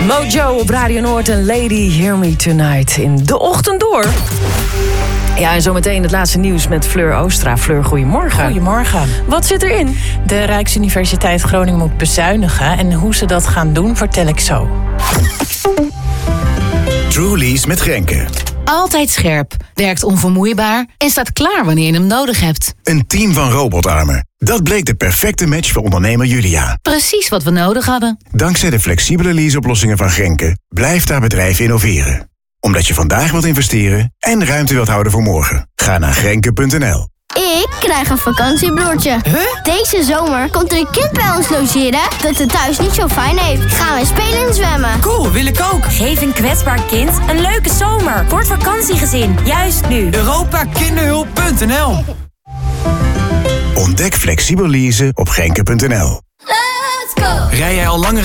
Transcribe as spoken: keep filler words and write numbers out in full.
Mojo op Radio Noord en Lady Hear Me Tonight in de ochtend door. Ja, en zometeen het laatste nieuws met Fleur Oostra. Fleur, goedemorgen. Goedemorgen. Wat zit erin? De Rijksuniversiteit Groningen moet bezuinigen. En hoe ze dat gaan doen, vertel ik zo. Truly's met Grenke. Altijd scherp, werkt onvermoeibaar en staat klaar wanneer je hem nodig hebt. Een team van robotarmen. Dat bleek de perfecte match voor ondernemer Julia. Precies wat we nodig hadden. Dankzij de flexibele leaseoplossingen van Grenke blijft haar bedrijf innoveren. Omdat je vandaag wilt investeren en ruimte wilt houden voor morgen. Ga naar grenke punt n l. Ik krijg een vakantiebroertje. Huh? Deze zomer komt er een kind bij ons logeren dat het thuis niet zo fijn heeft. Gaan we spelen en zwemmen. Cool, wil ik ook. Geef een kwetsbaar kind een leuke zomer. Voor het vakantiegezin, juist nu. Europa Kinderhulp punt n l. Ontdek flexibel leasen op grenke punt n l. Let's go! Rij jij al langer